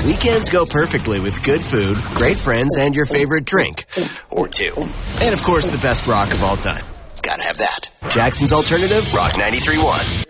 weekends go perfectly with good food, great friends, and your favorite drink. Or two. And, of course, the best rock of all time. Gotta have that. Jackson's Alternative, Rock 93.1.